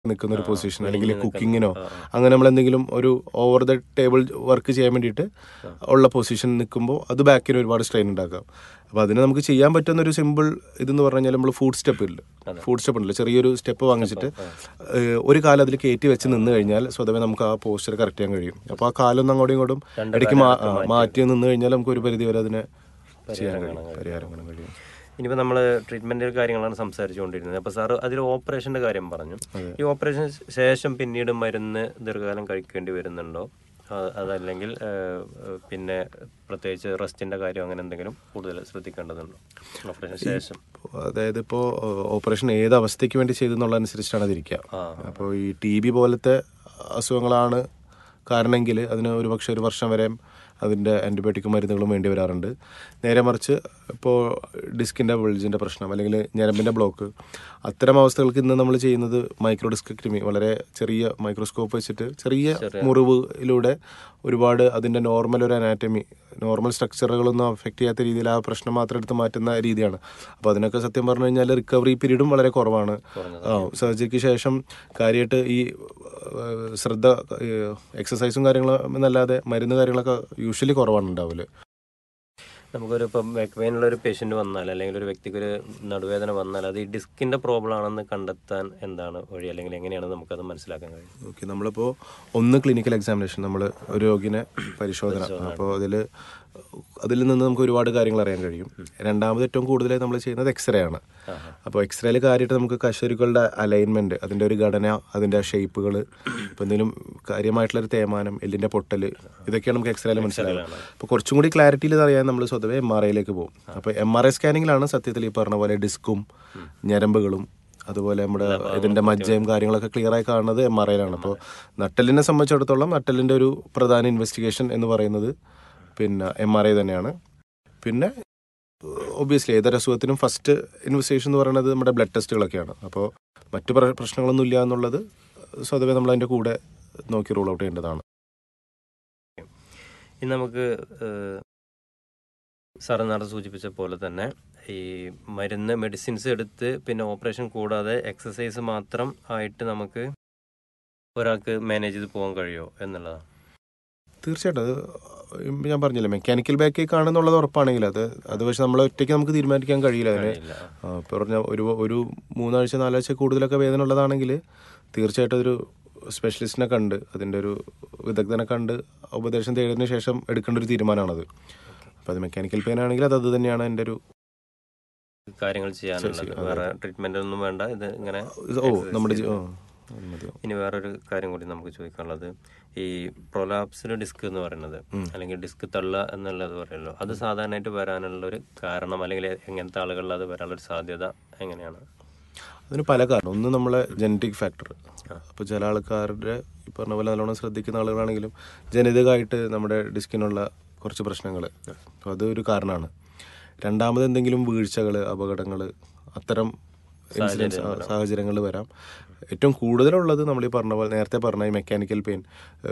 നിൽക്കുന്ന ഒരു പൊസിഷൻ അല്ലെങ്കിൽ കുക്കിങ്ങിനോ അങ്ങനെ നമ്മൾ എന്തെങ്കിലും ഒരു ഓവർ ദ ടേബിൾ വർക്ക് ചെയ്യാൻ വേണ്ടിയിട്ട് ഉള്ള പൊസിഷൻ നിൽക്കുമ്പോൾ അത് ബാക്കിന് ഒരുപാട് സ്ട്രെയിൻ ഉണ്ടാക്കാം. അപ്പോൾ അതിന് നമുക്ക് ചെയ്യാൻ പറ്റുന്ന ഒരു സിമ്പിൾ ഇതെന്ന് പറഞ്ഞു കഴിഞ്ഞാൽ നമ്മൾ ഫുഡ് സ്റ്റെപ്പ് ഉണ്ടല്ലോ, ചെറിയൊരു സ്റ്റെപ്പ് വാങ്ങിച്ചിട്ട് ഒരു കാലം അതിൽ കയറ്റി വെച്ച് നിന്ന് കഴിഞ്ഞാൽ സ്വതവേ നമുക്ക് ആ പോസ്ചർ കറക്റ്റ് ചെയ്യാൻ കഴിയും. അപ്പോൾ ആ കാലൊന്നും അങ്ങോട്ടും ഇങ്ങോട്ടും ഇടയ്ക്ക് മാറ്റി നിന്ന് കഴിഞ്ഞാൽ നമുക്ക് ഒരു പരിധി വരെ അതിനെ ചെയ്യാൻ കഴിയും, പരിഹാരം കാണാൻ കഴിയും. ഇനിയിപ്പോൾ നമ്മൾ ട്രീറ്റ്മെൻറ്റിൻ്റെ കാര്യങ്ങളാണ് സംസാരിച്ചുകൊണ്ടിരുന്നത്. അപ്പോൾ സാറ് അതിൽ ഓപ്പറേഷൻ്റെ കാര്യം പറഞ്ഞു. ഈ ഓപ്പറേഷൻ ശേഷം പിന്നീട് മരുന്ന് ദീർഘകാലം കഴിക്കേണ്ടി വരുന്നുണ്ടോ, അതല്ലെങ്കിൽ പിന്നെ പ്രത്യേകിച്ച് റെസ്റ്റിൻ്റെ കാര്യം അങ്ങനെ എന്തെങ്കിലും കൂടുതൽ ശ്രദ്ധിക്കേണ്ടതുണ്ടോ ഓപ്പറേഷൻ ശേഷം? അതായത് ഇപ്പോൾ ഓപ്പറേഷൻ ഏത് അവസ്ഥയ്ക്ക് വേണ്ടി ചെയ്തെന്നുള്ളതനുസരിച്ചാണ് അതിരിക്കുക. അപ്പോൾ ഈ TB പോലത്തെ അസുഖങ്ങളാണ് കാരണമെങ്കിൽ അതിന് ഒരു പക്ഷേ 1 വർഷം വരെ അതിൻ്റെ ആൻറ്റിബയോട്ടിക് മരുന്നുകളും വേണ്ടി വരാറുണ്ട്. നേരെ മറിച്ച് ഇപ്പോൾ ഡിസ്കിൻ്റെ ബൾജിൻ്റെ പ്രശ്നം അല്ലെങ്കിൽ ഞരമ്പിൻ്റെ ബ്ലോക്ക്, അത്തരം അവസ്ഥകൾക്ക് ഇന്ന് നമ്മൾ ചെയ്യുന്നത് മൈക്രോ ഡിസ്കെക്ടമി, വളരെ ചെറിയ മൈക്രോസ്കോപ്പ് വെച്ചിട്ട് ചെറിയ മുറിവിലൂടെ ഒരുപാട് അതിൻ്റെ നോർമൽ ഒരു അനാറ്റമി, നോർമൽ സ്ട്രക്ചറുകളൊന്നും അഫക്റ്റ് ചെയ്യാത്ത രീതിയിൽ ആ പ്രശ്നം മാത്രം എടുത്ത് മാറ്റുന്ന രീതിയാണ്. അപ്പോൾ അതിനൊക്കെ സത്യം പറഞ്ഞു കഴിഞ്ഞാൽ റിക്കവറി പീരീഡും വളരെ കുറവാണ്. സർജറിക്ക് ശേഷം കാര്യമായിട്ട് ഈ ശ്രദ്ധ എക്സസൈസും കാര്യങ്ങളും എന്നല്ലാതെ മരുന്ന് കാര്യങ്ങളൊക്കെ യൂഷ്വലി കുറവാണ് ഉണ്ടാവില്ല. നമുക്കൊരു ഇപ്പം ബാക്ക് പെയിനുള്ളൊരു പേഷ്യൻ്റ് വന്നാൽ അല്ലെങ്കിൽ ഒരു വ്യക്തിക്കൊരു നടുവേദന വന്നാൽ അത് ഈ ഡിസ്കിൻ്റെ പ്രോബ്ലം ആണെന്ന് കണ്ടെത്താൻ എന്താണ് വഴി, അല്ലെങ്കിൽ എങ്ങനെയാണ് നമുക്കത് മനസ്സിലാക്കാൻ കഴിയും? ഓക്കെ, നമ്മളിപ്പോൾ ഒന്ന് ക്ലിനിക്കൽ എക്സാമിനേഷൻ, നമ്മൾ ഒരു രോഗിനെ പരിശോധന, അപ്പോൾ അതിൽ നിന്ന് നമുക്ക് ഒരുപാട് കാര്യങ്ങൾ അറിയാൻ കഴിയും. രണ്ടാമത് ഏറ്റവും കൂടുതലായി നമ്മൾ ചെയ്യുന്നത് എക്സ്റേ ആണ്. അപ്പോൾ എക്സ്റേയിൽ കാര്യമായിട്ട് നമുക്ക് കശേരുക്കളുടെ അലൈൻമെൻറ്റ്, അതിൻ്റെ ഒരു ഘടന, അതിൻ്റെ ഷേപ്പുകൾ, ഇപ്പോൾ എന്തെങ്കിലും കാര്യമായിട്ടുള്ളൊരു തേയ്മാനം, എല്ലിൻ്റെ പൊട്ടൽ, ഇതൊക്കെയാണ് നമുക്ക് എക്സ്റേയിൽ മനസ്സിലാവുക. അപ്പോൾ കുറച്ചും കൂടി ക്ലാരിറ്റിയിൽ അറിയാൻ നമ്മൾ സ്വതവേ MRIയിലേക്ക് പോകും. അപ്പോൾ MRI സ്കാനിങ്ങിലാണ് സത്യത്തിൽ ഈ പറഞ്ഞ പോലെ ഡിസ്കും ഞരമ്പുകളും അതുപോലെ നമ്മുടെ ഇതിൻ്റെ മജ്ജയും കാര്യങ്ങളൊക്കെ ക്ലിയറായി കാണുന്നത് MRIയിലാണ്. അപ്പോൾ നട്ടെല്ലിനെ സംബന്ധിച്ചിടത്തോളം നട്ടെല്ലിൻ്റെ ഒരു പ്രധാന ഇൻവെസ്റ്റിഗേഷൻ എന്ന് പറയുന്നത് പിന്നെ MRI തന്നെയാണ്. പിന്നെ ഒബ്വിയസ്ലി ഏതൊരു അസുഖത്തിനും ഫസ്റ്റ് ഇൻവെസ്റ്റിഗേഷൻ എന്ന് പറയുന്നത് നമ്മുടെ ബ്ലഡ് ടെസ്റ്റുകളൊക്കെയാണ്. അപ്പോൾ മറ്റു പ്രശ്നങ്ങളൊന്നും ഇല്ല എന്നുള്ളത് സ്വതവേ നമ്മൾ അതിൻ്റെ കൂടെ നോക്കി റൂൾ ഔട്ട് ചെയ്യേണ്ടതാണ്. ഇനി നമുക്ക് സാറ് നേരത്തെ സൂചിപ്പിച്ച പോലെ തന്നെ ഈ മെഡിസിൻസ് എടുത്ത് പിന്നെ ഓപ്പറേഷൻ കൂടാതെ എക്സസൈസ് മാത്രം ആയിട്ട് നമുക്ക് ഒരാൾക്ക് മാനേജ് ചെയ്ത് പോകാൻ കഴിയുമോ എന്നുള്ളതാണ്. തീർച്ചയായിട്ടും അത് ഞാൻ പറഞ്ഞില്ലേ, മെക്കാനിക്കൽ ബാക്കേക്ക് ആണെന്നുള്ളത് ഉറപ്പാണെങ്കിൽ അത് പക്ഷെ നമ്മൾ ഒറ്റയ്ക്ക് നമുക്ക് തീരുമാനിക്കാൻ കഴിയില്ല. അതിന് ഇപ്പോൾ പറഞ്ഞാൽ ഒരു 3 ആഴ്ച 4 ആഴ്ച കൂടുതലൊക്കെ വേദന ഉള്ളതാണെങ്കിൽ തീർച്ചയായിട്ടും ഒരു സ്പെഷ്യലിസ്റ്റിനെ കണ്ട് അതിൻ്റെ ഒരു വിദഗ്ധനെ കണ്ട് ഉപദേശം തേടിയതിനു ശേഷം എടുക്കേണ്ട ഒരു തീരുമാനമാണത്. അപ്പോൾ അത് മെക്കാനിക്കൽ പെയിൻ ആണെങ്കിൽ അത് തന്നെയാണ് എൻ്റെ ഒരു കാര്യങ്ങൾ ചെയ്യാനുള്ളത്. വേറെ ട്രീറ്റ്മെൻ്റ് ഒന്നും വേണ്ട, ഇത് ഇങ്ങനെ നമ്മുടെ ഇനി വേറൊരു കാര്യം കൂടി നമുക്ക് ചോദിക്കാനുള്ളത്, ഈ പ്രൊലാപ്സ്ഡ് ഡിസ്ക് എന്ന് പറയുന്നത് അല്ലെങ്കിൽ ഡിസ്ക് തള്ള എന്നുള്ളത് പറയുമല്ലോ, അത് സാധാരണയായിട്ട് വരാനുള്ളൊരു കാരണം അല്ലെങ്കിൽ എങ്ങനത്തെ ആളുകളിൽ അത് വരാനുള്ളൊരു സാധ്യത എങ്ങനെയാണ്? അതിന് പല കാരണം. ഒന്ന് നമ്മളെ ജനറ്റിക് ഫാക്ടർ. അപ്പോൾ ചില ആൾക്കാരുടെ ഈ പറഞ്ഞ പോലെ നല്ലോണം ശ്രദ്ധിക്കുന്ന ആളുകളാണെങ്കിലും ജനിതകമായിട്ട് നമ്മുടെ ഡിസ്കിനുള്ള കുറച്ച് പ്രശ്നങ്ങൾ, അപ്പോൾ അതൊരു കാരണമാണ്. രണ്ടാമത് എന്തെങ്കിലും വീഴ്ചകൾ, അപകടങ്ങൾ, അത്തരം ഇൻസിഡൻസ് സാഹചര്യങ്ങൾ വരാം. ഏറ്റവും കൂടുതലുള്ളത് നമ്മൾ ഈ പറഞ്ഞ പോലെ നേരത്തെ പറഞ്ഞ ഈ മെക്കാനിക്കൽ പെയിൻ,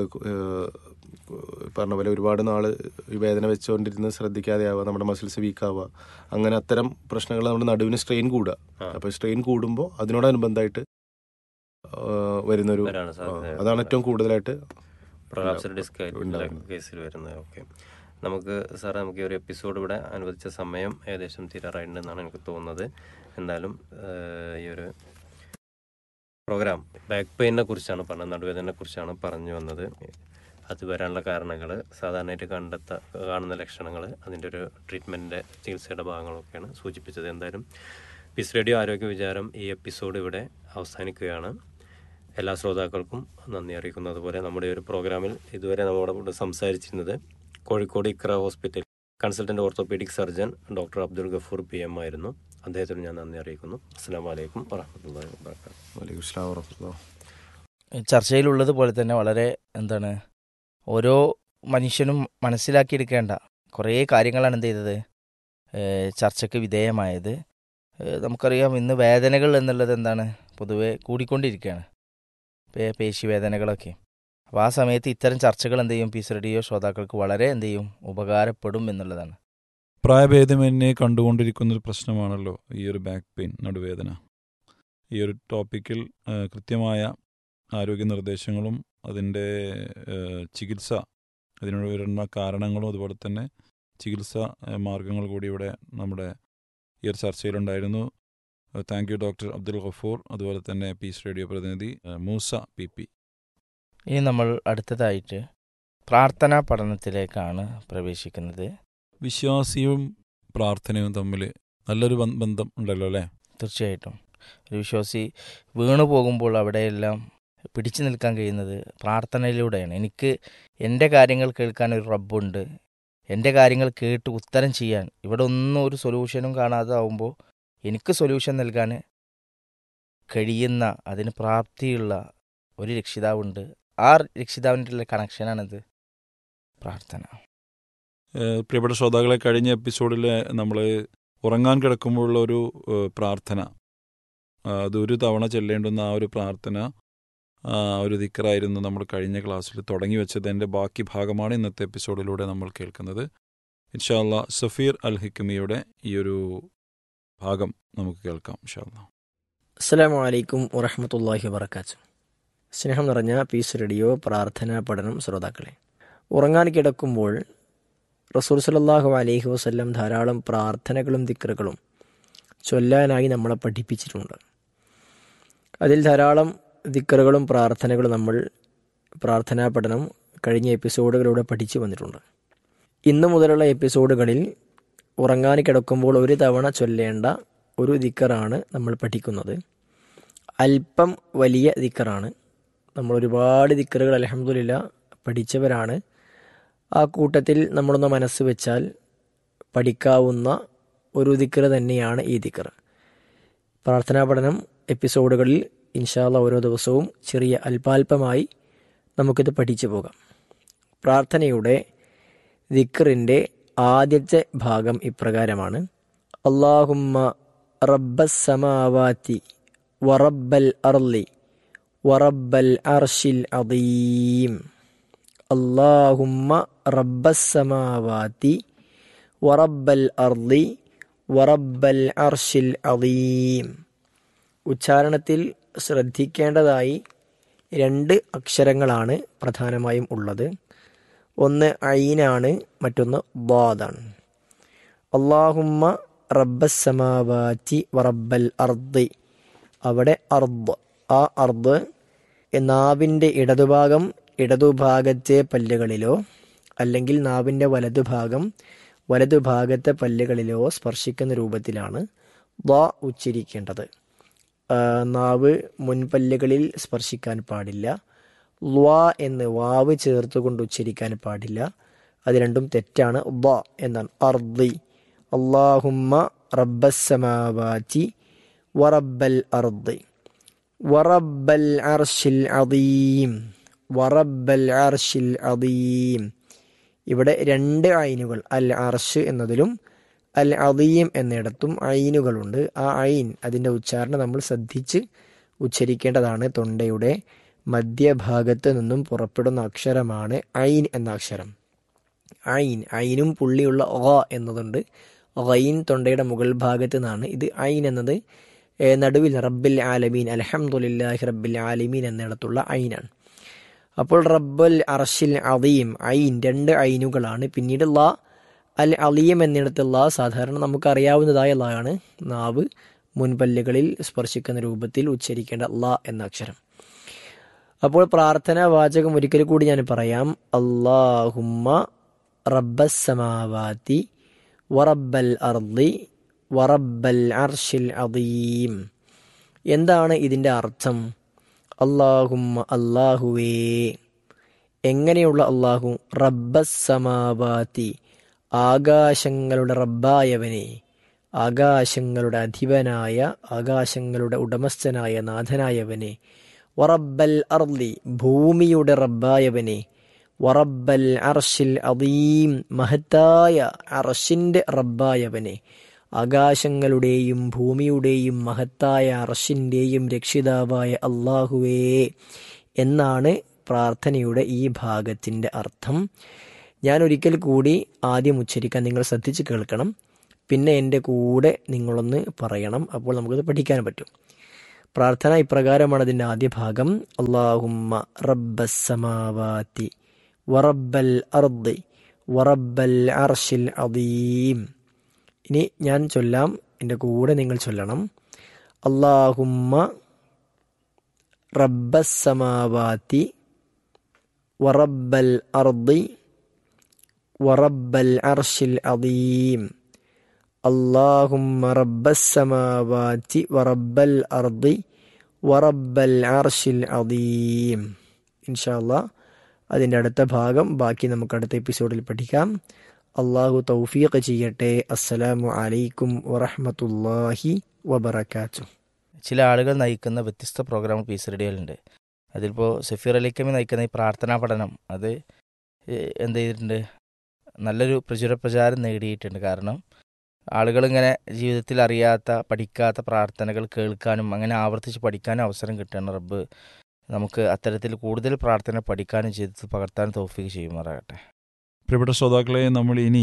പറഞ്ഞ പോലെ ഒരുപാട് നാൾ ഈ വേദന വെച്ചുകൊണ്ടിരുന്ന് ശ്രദ്ധിക്കാതെ ആവുക, നമ്മുടെ മസിൽസ് വീക്കാവുക, അങ്ങനെ അത്തരം പ്രശ്നങ്ങൾ നമ്മുടെ നടുവിന് സ്ട്രെയിൻ കൂടുക. അപ്പോൾ സ്ട്രെയിൻ കൂടുമ്പോൾ അതിനോടനുബന്ധമായിട്ട് വരുന്നൊരു അതാണ് ഏറ്റവും കൂടുതലായിട്ട് കേസിൽ വരുന്നത്. ഓക്കെ, നമുക്ക് സാറേ നമുക്ക് ഈ ഒരു എപ്പിസോഡ് ഇവിടെ അനുവദിച്ച സമയം ഏകദേശം തീരാറായിട്ടുണ്ടെന്നാണ് എനിക്ക് തോന്നുന്നത്. എന്തായാലും ഈ ഒരു പ്രോഗ്രാം ബാക്ക് പെയിനെ കുറിച്ചാണ് പറഞ്ഞത്, നടുവേദനയെ കുറിച്ചാണ് പറഞ്ഞു വന്നത്. അത് വരാനുള്ള കാരണങ്ങൾ, സാധാരണയായിട്ട് കാണുന്ന ലക്ഷണങ്ങൾ, അതിൻ്റെ ഒരു ട്രീറ്റ്മെൻറ്റിൻ്റെ ചികിത്സയുടെ ഭാഗങ്ങളൊക്കെയാണ് സൂചിപ്പിച്ചത്. എന്തായാലും പീസ് റേഡിയോ ആരോഗ്യ വിചാരം ഈ എപ്പിസോഡ് ഇവിടെ അവസാനിക്കുകയാണ്. എല്ലാ ശ്രോതാക്കൾക്കും നന്ദി അറിയിക്കുന്നു. അതുപോലെ നമ്മുടെ ഒരു പ്രോഗ്രാമിൽ ഇതുവരെ നമ്മോട് സംസാരിച്ചിരുന്നത് Kozhikode Iqra hospital consultant orthopaedic surgeon doctor Abdul Gafoor PM ആയിരുന്നു. അദ്ദേഹത്തിന് ഞാൻ നന്ദി അറിയിക്കുന്നു. അസ്സലാമു അലൈക്കും വറഹ്മത്തുള്ളാഹി വബറകാതുഹു. ചർച്ചയിലുള്ളത് പോലെ തന്നെ വളരെ ഓരോ മനുഷ്യനും മനസ്സിലാക്കിയെടുക്കേണ്ട കുറേ കാര്യങ്ങളാണ് എന്ത് ചെയ്തത്, ചർച്ചയ്ക്ക് വിധേയമായത്. നമുക്കറിയാം ഇന്ന് വേദനകൾ എന്നുള്ളത് പൊതുവെ കൂടിക്കൊണ്ടിരിക്കുകയാണ്, പേശിവേദനകളൊക്കെ. അപ്പോൾ ആ സമയത്ത് ഇത്തരം ചർച്ചകൾ പീസ് റേഡിയോ ശ്രോതാക്കൾക്ക് വളരെ ഉപകാരപ്പെടും എന്നുള്ളതാണ്. പ്രായഭേദമന്യേ കണ്ടുകൊണ്ടിരിക്കുന്നൊരു പ്രശ്നമാണല്ലോ ഈ ഒരു ബാക്ക് പെയിൻ, നടുവേദന. ഈ ഒരു ടോപ്പിക്കിൽ കൃത്യമായ ആരോഗ്യ നിർദ്ദേശങ്ങളും അതിൻ്റെ ചികിത്സ, അതിനോട് വരുന്ന കാരണങ്ങളും അതുപോലെ തന്നെ ചികിത്സ മാർഗങ്ങൾ കൂടി ഇവിടെ നമ്മുടെ ഈ ഒരു ചർച്ചയിലുണ്ടായിരുന്നു. Thank you doctor Abdul Gafoor, അതുപോലെ തന്നെ പീസ് റേഡിയോ പ്രതിനിധി മൂസ PP. ഇനി നമ്മൾ അടുത്തതായിട്ട് പ്രാർത്ഥനാ പഠനത്തിലേക്കാണ് പ്രവേശിക്കുന്നത്. വിശ്വാസിയും പ്രാർത്ഥനയും തമ്മിൽ നല്ലൊരു ബന്ധം ഉണ്ടല്ലോ അല്ലേ? തീർച്ചയായിട്ടും ഒരു വിശ്വാസി വീണു പോകുമ്പോൾ അവിടെയെല്ലാം പിടിച്ചു നിൽക്കാൻ കഴിയുന്നത് പ്രാർത്ഥനയിലൂടെയാണ്. എനിക്ക് എൻ്റെ കാര്യങ്ങൾ കേൾക്കാൻ ഒരു റബ്ബുണ്ട്, എൻ്റെ കാര്യങ്ങൾ കേട്ട് ഉത്തരം ചെയ്യാൻ, ഇവിടെ ഒന്നും ഒരു സൊല്യൂഷനും കാണാതെ ആവുമ്പോൾ എനിക്ക് സൊല്യൂഷൻ നൽകാൻ കഴിയുന്ന, അതിന് പ്രാപ്തിയുള്ള ഒരു രക്ഷിതാവുണ്ട്. ആ രക്ഷിതാവിൻ്റെ കണക്ഷനാണിത്, പ്രാർത്ഥന. പ്രിയപ്പെട്ട ശ്രോതാക്കളെ, കഴിഞ്ഞ എപ്പിസോഡിൽ നമ്മൾ ഉറങ്ങാൻ കിടക്കുമ്പോഴുള്ള ഒരു പ്രാർത്ഥന, അതൊരു തവണ ചെല്ലേണ്ടുന്ന ആ ഒരു പ്രാർത്ഥന, ഒരു ദിക്റായിരുന്നു നമ്മൾ കഴിഞ്ഞ ക്ലാസ്സിൽ തുടങ്ങി വെച്ചത്. എൻ്റെ ബാക്കി ഭാഗമാണ് ഇന്നത്തെ എപ്പിസോഡിലൂടെ നമ്മൾ കേൾക്കുന്നത്. ഇൻഷാ അല്ലാ സഫീർ അൽ ഹിക്മിയുടെ ഈ ഒരു ഭാഗം നമുക്ക് കേൾക്കാം ഇൻഷാ അല്ലാ. അസ്സലാമു അലൈക്കും വറഹ്മത്തുള്ളാഹി വബറകാതുഹു. സ്നേഹം നിറഞ്ഞ പീസ് റേഡിയോ പ്രാർത്ഥനാ പഠനം ശ്രോതാക്കളെ, ഉറങ്ങാൻ കിടക്കുമ്പോൾ റസൂൽ സല്ലല്ലാഹു അലൈഹി വസല്ലം ധാരാളം പ്രാർത്ഥനകളും ദിക്റുകളും ചൊല്ലാനായി നമ്മളെ പഠിപ്പിച്ചിട്ടുണ്ട്. അതിൽ ധാരാളം ദിക്റുകളും പ്രാർത്ഥനകളും നമ്മൾ പ്രാർത്ഥനാ പഠനം കഴിഞ്ഞ എപ്പിസോഡുകളിലൂടെ പഠിച്ചു വന്നിട്ടുണ്ട്. ഇന്നു മുതലുള്ള എപ്പിസോഡുകളിൽ ഉറങ്ങാൻ കിടക്കുമ്പോൾ ഒരു തവണ ചൊല്ലേണ്ട ഒരു ദിക്റാണ് നമ്മൾ പഠിക്കുന്നത്. അല്പം വലിയ ദിക്റാണ്. നമ്മൾ ഒരുപാട് ദിക്റുകൾ അൽഹംദുലില്ലാ പഠിച്ചവരാണ്. ആ കൂട്ടത്തിൽ നമ്മളൊന്ന് മനസ്സ് വെച്ചാൽ പഠിക്കാവുന്ന ഒരു ദിക്ർ തന്നെയാണ് ഈ ദിക്ർ. പ്രാർത്ഥനാ പഠനം എപ്പിസോഡുകളിൽ ഇൻഷാ അല്ലാ ഓരോ ദിവസവും ചെറിയ അല്പാൽപമായി നമുക്കിത് പഠിച്ചു പോകാം. പ്രാർത്ഥനയുടെ ദിക്റിൻ്റെ ആദ്യത്തെ ഭാഗം ഇപ്രകാരമാണ്: അല്ലാഹുമ്മ റബ്ബസ് സമാവാതി വറബ്ബൽ അർളി വറബ്ബൽ അർശിൽ അദീം. അല്ലാഹുമ്മ റബ്ബസ് സമാവാതി വറബ്ബൽ അർളി വറബ്ബൽ അർശിൽ അദീം. ഉച്ചാരണത്തിൽ ശ്രദ്ധിക്കേണ്ടതായി 2 അക്ഷരങ്ങളാണ് പ്രധാനമായും ഉള്ളത്. ഒന്ന് ഐനാണ്, മറ്റൊന്ന് ളാദാണ്. അല്ലാഹുമ്മ റബ്ബസ് സമാവാതി വറബ്ബൽ അർളി, അവിടെ അർദ്, ആ അർദ് നാവിൻ്റെ ഇടതുഭാഗം ഇടതുഭാഗത്തെ പല്ലുകളിലോ അല്ലെങ്കിൽ നാവിൻ്റെ വലതുഭാഗത്തെ പല്ലുകളിലോ സ്പർശിക്കുന്ന രൂപത്തിലാണ് ള ഉച്ചരിക്കേണ്ടത്. നാവ് മുൻപല്ലുകളിൽ സ്പർശിക്കാൻ പാടില്ല. ള എന്ന് വാവ് ചേർത്തുകൊണ്ട് ഉച്ചരിക്കാൻ പാടില്ല. അത് രണ്ടും തെറ്റാണ്. ള എന്നാണ്. അർദി. അല്ലാഹുമ്മ റബ്ബസ് സമാവാതി വറബ്ബൽ അർദി വറബ്ബൽ അർശിൽ അദീം വറബ്ബൽ അർശിൽ അദീം. ഇവിടെ 2 ഐനുകൾ, അൽ അർശ് എന്നതിലും അൽ അദീം എന്നിടത്തും ഐനുകളുണ്ട്. ആ ഐൻ, അതിൻ്റെ ഉച്ചാരണം നമ്മൾ ശ്രദ്ധിച്ച് ഉച്ചരിക്കേണ്ടതാണ്. തൊണ്ടയുടെ മധ്യഭാഗത്ത് നിന്നും പുറപ്പെടുന്ന അക്ഷരമാണ് ഐൻ എന്ന അക്ഷരം. ഐനും പുള്ളിയുള്ള എന്നതുണ്ട്. ഐൻ തൊണ്ടയുടെ മുകൾ ഭാഗത്ത് നിന്നാണ്. ഇത് ഐൻ എന്നത് നടുവിൽ റബ്ബിൽ ആലമീൻ, അൽഹംദുലില്ലാഹി റബ്ബിൽ ആലമീൻ എന്നിടത്തുള്ള ഐനാണ്. അപ്പോൾ റബ്ബുൽ അർശിൽ അദീം, ഐൻ 2 ഐനുകളാണ്. പിന്നീട് ലാ, അൽ അലീം എന്നിടത്ത് ലാ സാധാരണ നമുക്കറിയാവുന്നതായ ലാ ആണ്. നാവ് മുൻപല്ലുകളിൽ സ്പർശിക്കുന്ന രൂപത്തിൽ ഉച്ചരിക്കേണ്ട ലാ എന്ന അക്ഷരം. അപ്പോൾ പ്രാർത്ഥനാ വാചകം ഒരിക്കൽ കൂടി ഞാൻ പറയാം: അല്ലാഹുമ്മ റബ്ബസ് സമാവാതി വറബ്ബൽ അർളി വറബ്ബൽ അർശിൽ അദീം. എന്താണ് ഇതിൻ്റെ അർത്ഥം? അല്ലാഹുമ്മ, അല്ലാഹുവേ. എങ്ങനെയുള്ള അല്ലാഹു? റബ്ബസ് സമാവാതി, ആകാശങ്ങളുടെ റബ്ബായവനെ, ആകാശങ്ങളുടെ അധിപനായ, ആകാശങ്ങളുടെ ഉടമസ്ഥനായ നാഥനായവനെ. വറബ്ബൽ അർളി, ഭൂമിയുടെ റബ്ബായവനെ. വറബ്ബൽ അർശിൽ അദീം, മഹത്തായ അർശിൻ്റെ റബ്ബായവനെ. ആകാശങ്ങളുടെയും ഭൂമിയുടെയും മഹത്തായ അർശിൻ്റെയും രക്ഷിതാവായ അല്ലാഹുവേ എന്നാണ് പ്രാർത്ഥനയുടെ ഈ ഭാഗത്തിൻ്റെ അർത്ഥം. ഞാൻ ഒരിക്കൽ കൂടി ആദ്യം ഉച്ചരിക്കാൻ നിങ്ങൾ ശ്രദ്ധിച്ച് കേൾക്കണം. പിന്നെ എൻ്റെ കൂടെ നിങ്ങളൊന്ന് പറയണം. അപ്പോൾ നമുക്കത് പഠിക്കാൻ പറ്റും. പ്രാർത്ഥന ഇപ്രകാരമാണ്. അതിൻ്റെ ആദ്യ ഭാഗം അല്ലാഹുമ്മ റബ്ബസ് സമാവാതി വറബ്ബൽ അർദി വറബ്ബൽ അർശിൽ അദീം. ഇനി ഞാൻ ചൊല്ലാം, എൻ്റെ കൂടെ നിങ്ങൾ ചൊല്ലണം. അല്ലാഹുമ്മ റബ്ബസ് സമാവാതി വറബ്ബൽ അർദി വറബ്ബൽ അർശിൽ അദീം. അല്ലാഹുമ്മ റബ്ബസ് സമാവാതി വറബ്ബൽ അർദി വറബ്ബൽ അർശിൽ അദീം. ഇൻഷാ അല്ലാഹ് അതിൻ്റെ അടുത്ത ഭാഗം ബാക്കി നമുക്ക് അടുത്ത എപ്പിസോഡിൽ പഠിക്കാം. അള്ളാഹു തൗഫീഖ് ചെയ്യട്ടെ. അസ്സലാമു അലൈക്കും വറഹ്മത്തുള്ളാഹി വബറകാതുഹു. ചില ആളുകൾ നയിക്കുന്ന വ്യത്യസ്ത പ്രോഗ്രാം പീസ് റേഡിയോയിലുണ്ട്. അതിലിപ്പോൾ സഫീർ അലിക്കമി നയിക്കുന്ന ഈ പ്രാർത്ഥനാ പഠനം അത് എന്ത് ചെയ്തിട്ടുണ്ട്, നല്ലൊരു പ്രചാരം നേടിയിട്ടുണ്ട്. കാരണം ആളുകളിങ്ങനെ ജീവിതത്തിൽ അറിയാത്ത പഠിക്കാത്ത പ്രാർത്ഥനകൾ കേൾക്കാനും അങ്ങനെ ആവർത്തിച്ച് പഠിക്കാനും അവസരം കിട്ടുകയാണ്. റബ്ബ് നമുക്ക് അത്തരത്തിൽ കൂടുതൽ പ്രാർത്ഥന പഠിക്കാനും ചെയ്ത് പകർത്താനും തൗഫീഖ് ചെയ്യുമാറാകട്ടെ. പ്രിയപ്പെട്ട ശ്രോതാക്കളെ, നമ്മൾ ഇനി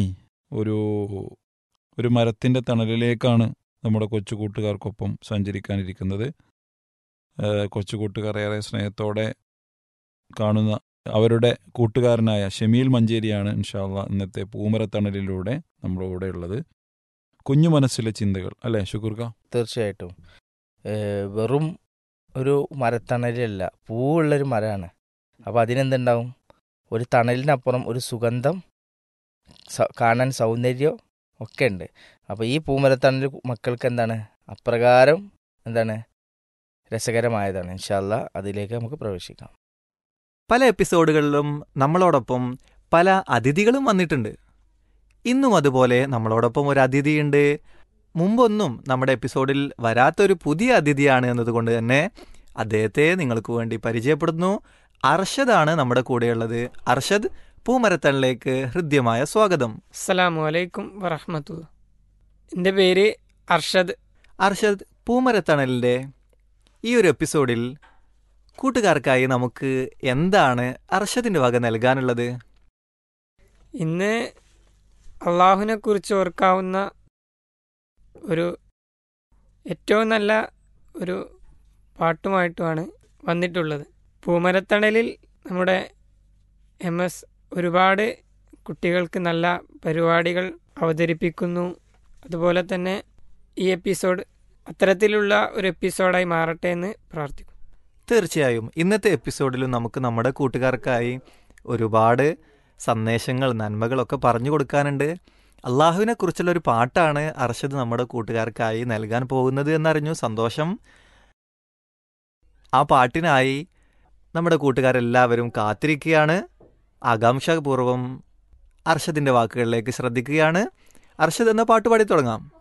ഒരു മരത്തിൻ്റെ തണലിലേക്കാണ് നമ്മുടെ കൊച്ചു കൂട്ടുകാർക്കൊപ്പം സഞ്ചരിക്കാനിരിക്കുന്നത്. കൊച്ചു കൂട്ടുകാർ ഏറെ സ്നേഹത്തോടെ കാണുന്ന അവരുടെ കൂട്ടുകാരനായ ഷമീൽ മഞ്ചേരിയാണ് ഇൻഷാ അല്ലാഹ് ഇന്നത്തെ പൂമരത്തണലിലൂടെ നമ്മുടെ കൂടെ ഉള്ളത്. കുഞ്ഞു മനസ്സിലെ ചിന്തകൾ അല്ലേ ഷുക്കൂർക്ക? തീർച്ചയായിട്ടും വെറും ഒരു മരത്തണലല്ല, പൂവുള്ളൊരു മരമാണ്. അപ്പോൾ അതിനെന്തുണ്ടാവും, ഒരു തണലിനപ്പുറം ഒരു സുഗന്ധം, കാണാൻ സൗന്ദര്യം ഒക്കെ ഉണ്ട്. അപ്പോൾ ഈ പൂമരത്തണൽ മക്കൾക്ക് എന്താണ് അപ്രകാരം എന്താണ് രസകരമായതാണ്. ഇൻഷാ അല്ലാഹ് അതിലേക്ക് നമുക്ക് പ്രവേശിക്കാം. പല എപ്പിസോഡുകളിലും നമ്മളോടൊപ്പം പല അതിഥികളും വന്നിട്ടുണ്ട്. ഇന്നും അതുപോലെ നമ്മളോടൊപ്പം ഒരു അതിഥിയുണ്ട്. മുമ്പൊന്നും നമ്മുടെ എപ്പിസോഡിൽ വരാത്തൊരു പുതിയ അതിഥിയാണ് എന്നതുകൊണ്ട് തന്നെ അദ്ദേഹത്തെ നിങ്ങൾക്ക് വേണ്ടി പരിചയപ്പെടുന്നു. അർഷദാണ് നമ്മുടെ കൂടെയുള്ളത്. അർഷദ്, പൂമരത്തണിലേക്ക് ഹൃദ്യമായ സ്വാഗതം. അസ്സലാമു അലൈക്കും വറഹ്മത്തുള്ള. എൻ്റെ പേര് അർഷദ്. അർഷദ്, പൂമരത്തണലിൻ്റെ ഈ ഒരു എപ്പിസോഡിൽ കൂട്ടുകാർക്കായി നമുക്ക് എന്താണ് അർഷദിൻ്റെ വക നൽകാനുള്ളത്? ഇന്ന് അള്ളാഹുവിനെ കുറിച്ച് ഓർക്കാവുന്ന ഒരു ഏറ്റവും നല്ല ഒരു പാട്ടുമായിട്ടുമാണ് വന്നിട്ടുള്ളത്. പൂമരത്തണലിൽ നമ്മുടെ MS ഒരുപാട് കുട്ടികൾക്ക് നല്ല പരിപാടികൾ അവതരിപ്പിക്കുന്നു. അതുപോലെ തന്നെ ഈ എപ്പിസോഡ് അത്തരത്തിലുള്ള ഒരു എപ്പിസോഡായി മാറട്ടെ എന്ന് പ്രാർത്ഥിക്കുന്നു. തീർച്ചയായും ഇന്നത്തെ എപ്പിസോഡിലും നമുക്ക് നമ്മുടെ കൂട്ടുകാർക്കായി ഒരുപാട് സന്ദേശങ്ങൾ, നന്മകളൊക്കെ പറഞ്ഞു കൊടുക്കാനുണ്ട്. അള്ളാഹുവിനെ കുറിച്ചുള്ളൊരു പാട്ടാണ് അർഷദ് നമ്മുടെ കൂട്ടുകാർക്കായി നൽകാൻ പോകുന്നത് എന്നറിഞ്ഞു. സന്തോഷം. ആ പാട്ടിനായി നമ്മുടെ കൂട്ടുകാരെല്ലാവരും കാത്തിരിക്കുകയാണ്. ആകാംക്ഷാപൂർവം അർഷദിൻ്റെ വാക്കുകളിലേക്ക് ശ്രദ്ധിക്കുകയാണ്. അർഷദ് എന്ന പാട്ട് പാടി തുടങ്ങാം.